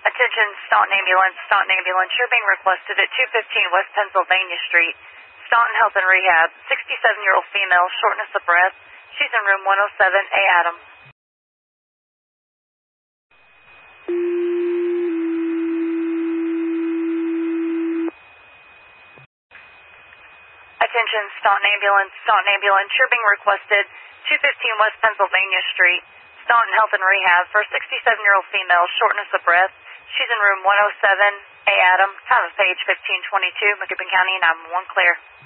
Attention, Staunton Ambulance, Staunton Ambulance. You're being requested at 215 West Pennsylvania Street, Staunton Health and Rehab. 67-year-old female, shortness of breath. She's in room 107A, Adam. Attention, Staunton Ambulance, Staunton Ambulance. You're being requested 215 West Pennsylvania Street, Staunton Health and Rehab for a 67-year-old female, shortness of breath. She's in room 107A, Adam. Time of page 1522, Macoupin County, 911 clear.